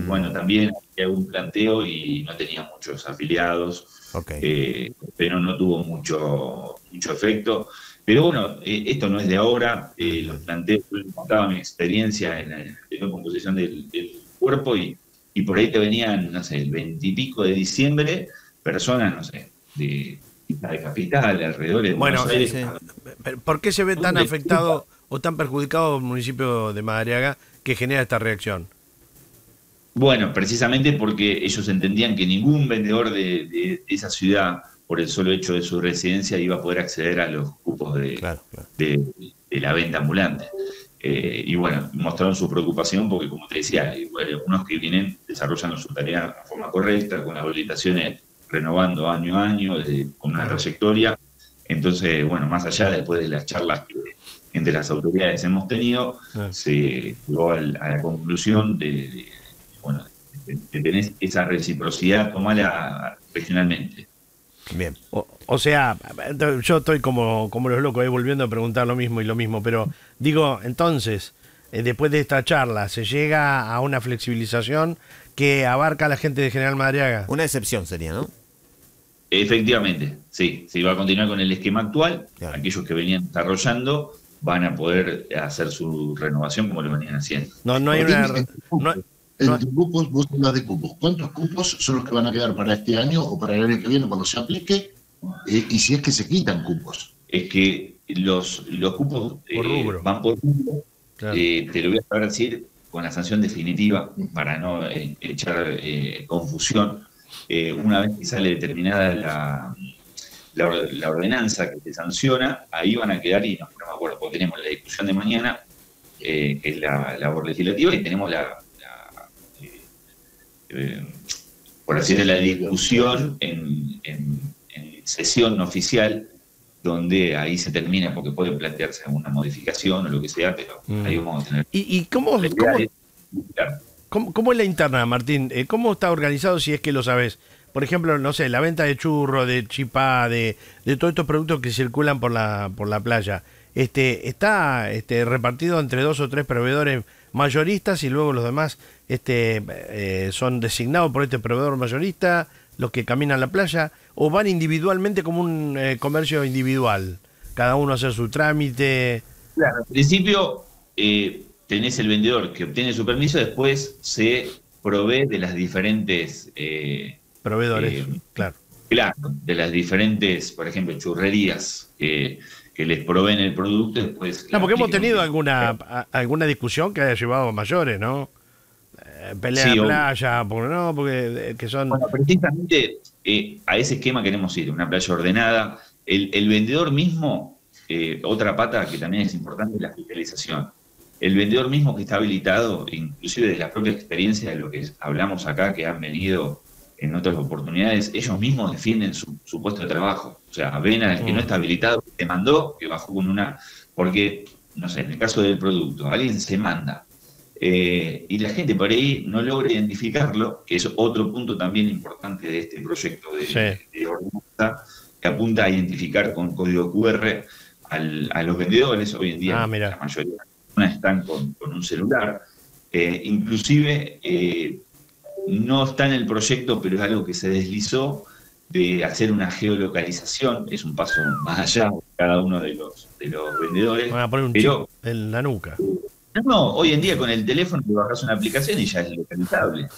bueno, también había un planteo y no tenía muchos afiliados, pero no tuvo mucho efecto. Pero bueno, esto no es de ahora, los planteos, yo les contaba mi experiencia en la composición del cuerpo y por ahí te venían, no sé, el 20 y pico de diciembre, personas, no sé, de Capital, alrededor de Bueno, Buenos Aires. pero ¿por qué se ve tan afectado o tan perjudicado el municipio de Madariaga que genera esta reacción? Bueno, precisamente porque ellos entendían que ningún vendedor de esa ciudad, por el solo hecho de su residencia, iba a poder acceder a los cupos Claro, claro. de la venta ambulante. Y bueno, mostraron su preocupación porque, como te decía, hay algunos que vienen desarrollando su tarea de forma correcta, con las habilitaciones renovando año a año, con una trayectoria. Entonces, bueno, más allá después de las charlas que entre las autoridades hemos tenido, se llegó a la conclusión bueno, de tener esa reciprocidad, tomala regionalmente. Bien. O sea, yo estoy como los locos, volviendo a preguntar lo mismo y lo mismo, pero digo, entonces, después de esta charla, ¿se llega a una flexibilización que abarca a la gente de General Madariaga? Una excepción sería, ¿no? Efectivamente, sí, se va a continuar con el esquema actual. Claro. Aquellos que venían desarrollando van a poder hacer su renovación como lo venían haciendo. No hay una... Entre cupos, vos hablas de cupos. ¿Cuántos cupos son los que van a quedar para este año o para el año que viene cuando se aplique? Y si es que se quitan cupos. Es que los cupos van por rubro. Claro. Te lo voy a saber decir con la sanción definitiva para no echar confusión. Una vez que sale determinada la ordenanza que te sanciona, ahí van a quedar, y no me acuerdo, porque tenemos la discusión de mañana, que es la labor legislativa, y tenemos por así decirlo, la discusión en sesión oficial, donde ahí se termina, porque puede plantearse alguna modificación o lo que sea, pero ahí vamos a tener... ¿Y cómo es la interna, Martín? ¿Cómo está organizado, si es que lo sabes? Por ejemplo, no sé, la venta de churros, de chipá, de todos estos productos que circulan por la playa. ¿Está repartido entre 2 o 3 proveedores mayoristas y luego los demás son designados por este proveedor mayorista, los que caminan la playa, o van individualmente como un comercio individual, cada uno a hacer su trámite? Claro, al principio tenés el vendedor que obtiene su permiso, después se provee de las diferentes... proveedores, claro. Claro, de las diferentes, por ejemplo, churrerías que les proveen el producto, después... No, porque hemos tenido alguna discusión que haya llevado a mayores, ¿no? Pelea de playa, porque que son... Bueno, precisamente a ese esquema queremos ir, una playa ordenada. El vendedor mismo, otra pata que también es importante, es la fiscalización. El vendedor mismo que está habilitado, inclusive de la propia experiencia de lo que hablamos acá, que han venido en otras oportunidades, ellos mismos defienden su puesto de trabajo. O sea, ven al que no está habilitado, que te mandó, que bajó con una... Porque, no sé, en el caso del producto, alguien se manda, y la gente por ahí no logra identificarlo, que es otro punto también importante de este proyecto de ordenanza, que apunta a identificar con código QR a los vendedores. Hoy en día la mayoría de las personas están con un celular. Inclusive no está en el proyecto, pero es algo que se deslizó, de hacer una geolocalización. Es un paso más allá de cada uno de los vendedores. Van a poner un chip en la nuca. No, hoy en día con el teléfono te bajas una aplicación y ya es localizable.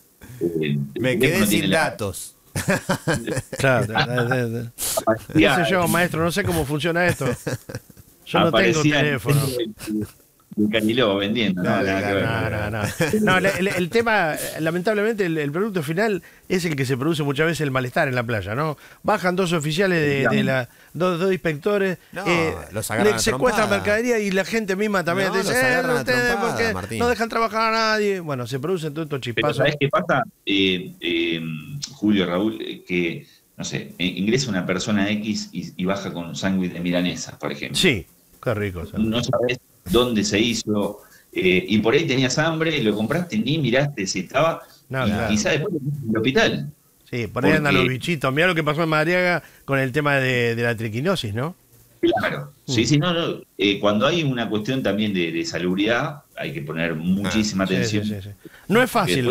Me quedé sin datos. Claro. ¿Qué sé yo, maestro? No sé cómo funciona esto. Yo no tengo teléfono. Un Caniló vendiendo, ¿no? No, el tema, lamentablemente, el producto final es el que se produce muchas veces, el malestar en la playa, ¿no? Bajan 2 oficiales dos inspectores, le secuestran mercadería y la gente misma también dice, ustedes, porque no dejan trabajar a nadie. Bueno, se producen todos estos chispazos. ¿Sabés qué pasa, Julio, Raúl? Que, no sé, ingresa una persona X y baja con sándwich de milanesa, por ejemplo. Sí, qué rico. No sabés dónde se hizo, y por ahí tenías hambre, lo compraste, ni miraste si estaba, quizás después en el hospital. Sí, por ahí andan los bichitos. Mirá lo que pasó en Madariaga con el tema de la triquinosis, ¿no? Claro, sí, no. Cuando hay una cuestión también de salubridad, hay que poner muchísima atención. No es fácil.